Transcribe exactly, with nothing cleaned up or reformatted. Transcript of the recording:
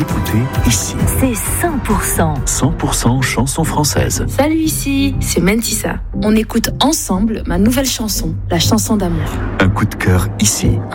écoutez ici. C'est cent pour cent. cent pour cent chansons françaises. Salut, ici, c'est Mentissa. On écoute ensemble ma nouvelle chanson, la chanson d'amour. Un coup de cœur ici.